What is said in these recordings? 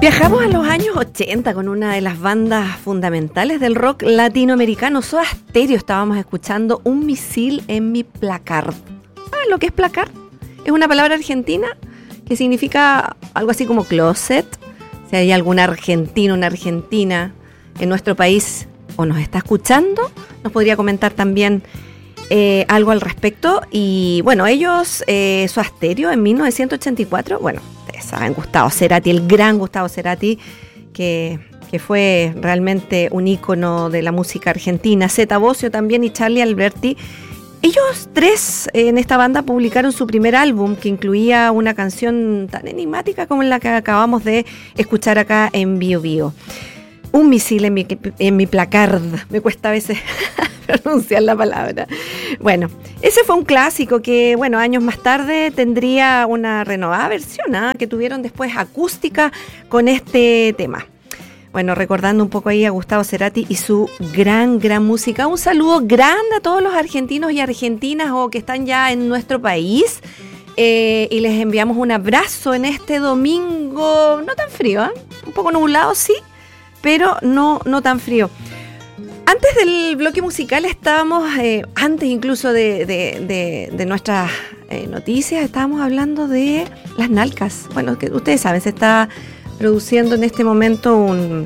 Viajamos a los años 80 con una de las bandas fundamentales del rock latinoamericano, Soda Stereo. Estábamos escuchando Un misil en mi placard. ¿Saben lo que es placard? Es una palabra argentina que significa algo así como closet. Si hay algún argentino, una argentina en nuestro país o nos está escuchando, nos podría comentar también algo al respecto. Y bueno, ellos, Soda Stereo en 1984, bueno, ustedes saben, Gustavo Cerati, el gran Gustavo Cerati, que fue realmente un ícono de la música argentina, Zeta Bosio también y Charly Alberti. Ellos tres en esta banda publicaron su primer álbum que incluía una canción tan enigmática como la que acabamos de escuchar acá en Bio Bio. Un misil en mi placard. Me cuesta a veces pronunciar la palabra. Bueno, ese fue un clásico que, bueno, años más tarde tendría una renovada versión, que tuvieron después acústica con este tema. Bueno, recordando un poco ahí a Gustavo Cerati y su gran música. Un saludo grande a todos los argentinos y argentinas o que están ya en nuestro país. Y les enviamos un abrazo en este domingo, no tan frío, un poco nublado, sí, pero no tan frío. Antes del bloque musical estábamos, antes incluso de nuestras noticias, estábamos hablando de las nalcas. Bueno, que ustedes saben, se está produciendo en este momento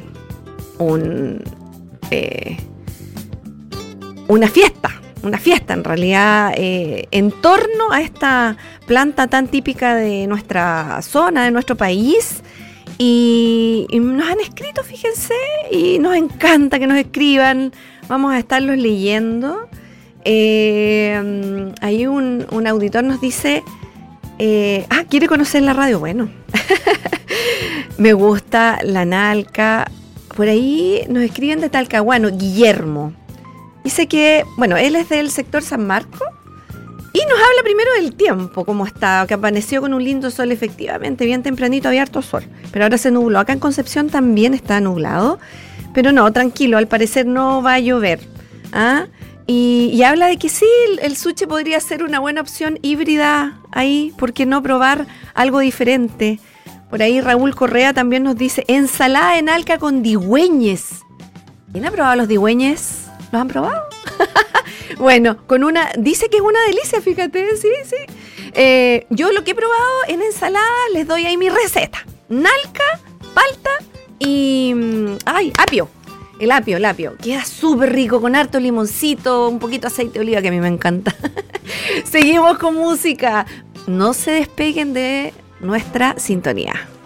una fiesta en realidad en torno a esta planta tan típica de nuestra zona, de nuestro país. Y nos han escrito, fíjense, y nos encanta que nos escriban. Vamos a estarlos leyendo. Ahí un auditor nos dice, ¿quiere conocer la radio? Bueno, me gusta la nalca. Por ahí nos escriben de Talcahuano, Guillermo. Dice que, bueno, él es del sector San Marco. Y nos habla primero del tiempo, cómo está, que amaneció con un lindo sol, efectivamente, bien tempranito, había harto sol, pero ahora se nubló. Acá en Concepción también está nublado, pero no, tranquilo, al parecer no va a llover. Y habla de que sí, el sushi podría ser una buena opción híbrida ahí, ¿por qué no probar algo diferente? Por ahí Raúl Correa también nos dice, ensalada de nalca con digüeñes. ¿Quién ha probado los digüeñes? ¿Los han probado? Bueno, dice que es una delicia, fíjate, sí. Yo lo que he probado en ensalada, les doy ahí mi receta. Nalca, palta y apio. El apio. Queda súper rico, con harto limoncito, un poquito de aceite de oliva, que a mí me encanta. Seguimos con música. No se despeguen de nuestra sintonía.